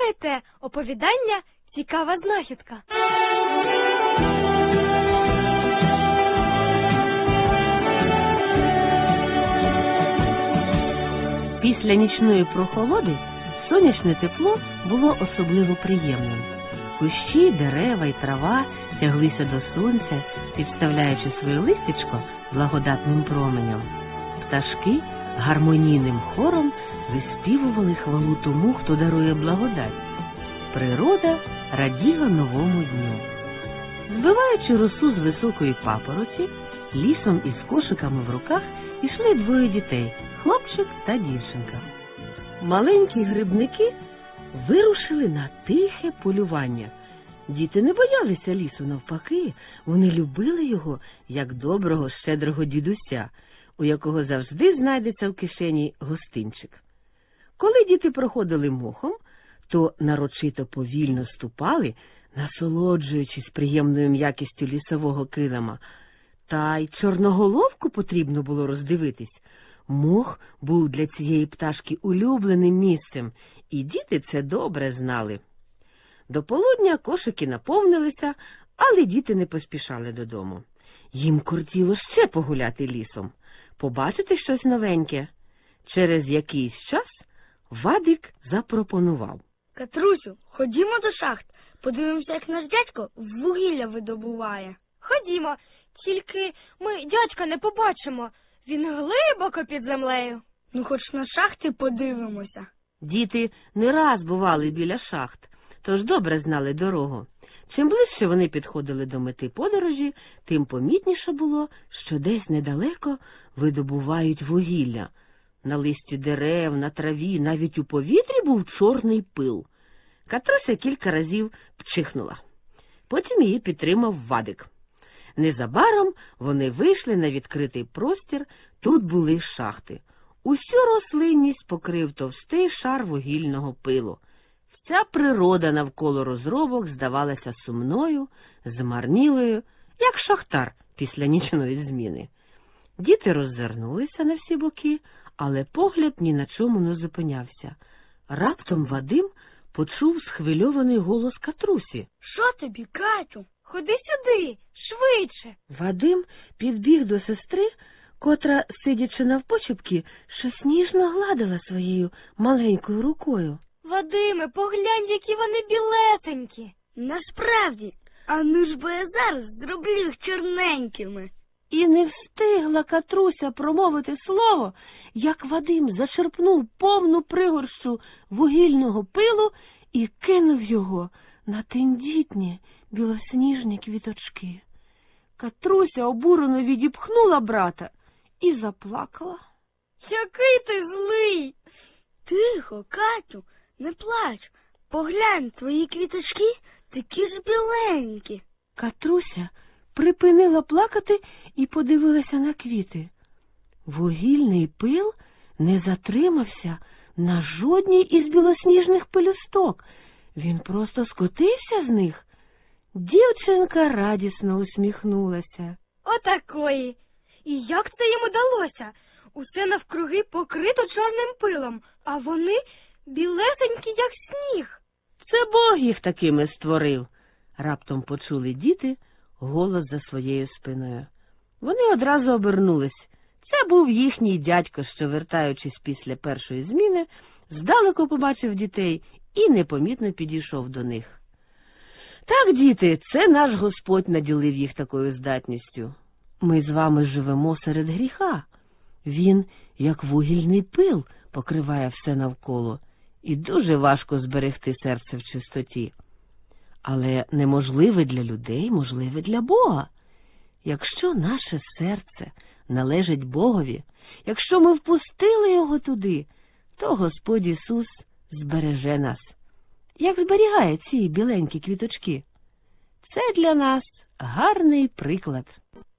слухайте оповідання «Цікава знахідка». Після нічної прохолоди сонячне тепло було особливо приємним. Кущі, дерева й трава тяглися до сонця, підставляючи своє листячко благодатним променям. Пташки гармонійним хором виспівували хвалу тому, хто дарує благодать. Природа раділа новому дню. Збиваючи росу з високої папороті, лісом із кошиками в руках ішли двоє дітей – хлопчик та дівчинка. Маленькі грибники вирушили на тихе полювання. Діти не боялися лісу, навпаки, вони любили його, як доброго, щедрого дідуся, у якого завжди знайдеться в кишені гостинчик. Коли діти проходили мохом, то нарочито повільно ступали, насолоджуючись приємною м'якістю лісового килима. Та й чорноголовку потрібно було роздивитись. Мох був для цієї пташки улюбленим місцем, і діти це добре знали. До полудня кошики наповнилися, але діти не поспішали додому. Їм кортіло ще погуляти лісом, побачити щось новеньке. Через якийсь час Вадик запропонував. Катрусю, ходімо до шахт, подивимося, як наш дядько вугілля видобуває. Ходімо, тільки ми дядька не побачимо, він глибоко під землею. Ну, хоч на шахти подивимося. Діти не раз бували біля шахт, тож добре знали дорогу. Чим ближче вони підходили до мети подорожі, тим помітніше було, що десь недалеко видобувають вугілля. На листі дерев, на траві, навіть у повітрі був чорний пил. Катруся кілька разів пчихнула. Потім її підтримав Вадик. Незабаром вони вийшли на відкритий простір, тут були шахти. Усю рослинність покрив товстий шар вугільного пилу. Вся природа навколо розробок здавалася сумною, змарнілою, як шахтар після нічної зміни. Діти роззирнулися на всі боки, але погляд ні на чому не зупинявся. Раптом Вадим почув схвильований голос Катрусі. Що тобі, Катю? Ходи сюди, швидше. Вадим підбіг до сестри, котра, сидячи навпочепки, щось ніжно гладила своєю маленькою рукою. Вадиме, поглянь, які вони білесенькі. Насправді, а ну ж бо я зараз зроблю їх чорненькими. І не встигла Катруся промовити слово, як Вадим зачерпнув повну пригорщу вугільного пилу і кинув його на тендітні білосніжні квіточки. Катруся обурено відіпхнула брата і заплакала. Який ти злий! Тихо, Катю, не плач. Поглянь, твої квіточки такі ж біленькі. Катруся припинила плакати і подивилася на квіти. Вугільний пил не затримався на жодній із білосніжних пелюсток. Він просто скотився з них. Дівчинка радісно усміхнулася. Отакої! І як це їм удалося? Усе навкруги покрито чорним пилом, а вони білесенькі, як сніг. Це Бог їх такими створив, раптом почули діти голос за своєю спиною. Вони одразу обернулись. Це був їхній дядько, що, вертаючись після першої зміни, здалеку побачив дітей і непомітно підійшов до них. Так, діти, це наш Господь наділив їх такою здатністю. Ми з вами живемо серед гріха. Він, як вугільний пил, покриває все навколо, і дуже важко зберегти серце в чистоті. Але неможливе для людей, можливе для Бога. Якщо наше серце належить Богові, якщо ми впустили його туди, то Господь Ісус збереже нас. Як зберігає ці біленькі квіточки? Це для нас гарний приклад.